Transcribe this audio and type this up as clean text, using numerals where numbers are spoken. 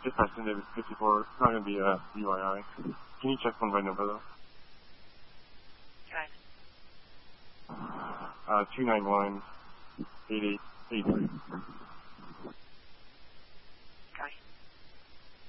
Just Preston Davis 54. It's not going to be a UII. Can you check one by number, though? Okay. 291-8883.